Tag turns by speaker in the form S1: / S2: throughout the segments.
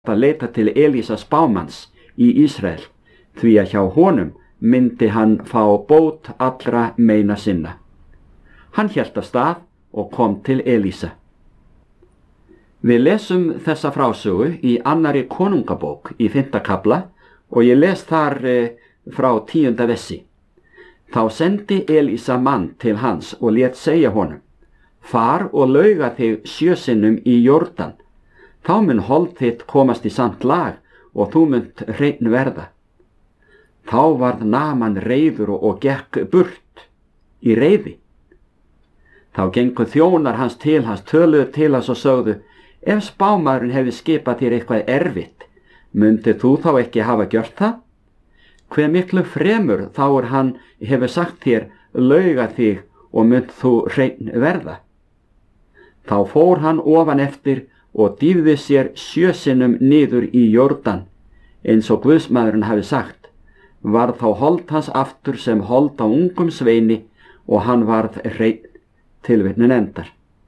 S1: að leita til Elísa spámanns í Ísrael, því að hjá honum myndi hann fá bót allra meina sinna. Hann hélt af stað og kom til Elísa. Við lesum þessa frásögu í 2. konungabók í 5. kafla og ég les þar frá 10. versi. Þá sendi Elísa mann til hans og lét segja honum: Far og lauga þig 7 sinnum í Jórdan, þá mun hold þitt komast í samt lag og þú munt hreinn verða. Þá varð Naaman reiður og gekk burt í reiði. Þá gengu þjónar hans til hans, töluðu til hans og sögðu: Ef spámaðurinn hefði skipað þér eitthvað erfitt, mundi þú þá ekki hafa gjört það? Hve miklu fremur þá hann hefur sagt þér: lauga þig og munt þú hreinn verða. Þá fór hann ofan eftir og dýfði sér 7 sinnum niður í Jórdan, eins og Guðsmaðurinn hafi sagt. Varð þá hold hans aftur sem hold á ungum sveini og hann varð hreinn. Tilvitnun endar.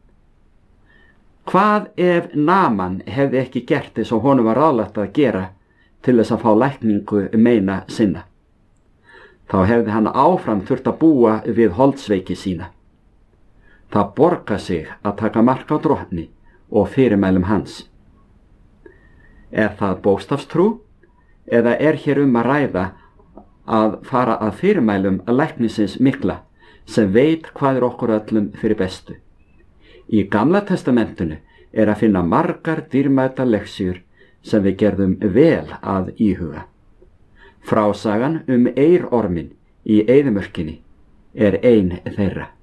S1: Hvað ef Naaman hefði ekki gert eins og honum var ráðlagt að gera til þess að fá lækningu meina sinna? Þá hefði hann áfram þurft að búa við holdsveiki sína. Það borgar sig að taka mark á Drottni og fyrirmælum hans. Er það bókstafstrú eða er hér að ræða að fara að fyrirmælum læknisins mikla sem veit hvað okkur öllum fyrir bestu? Í Gamla testamentinu að finna margar dýrmætar lexíur sem við gerðum vel að íhuga. Frásagan eyrorminn í eyðimörkinni ein þeirra.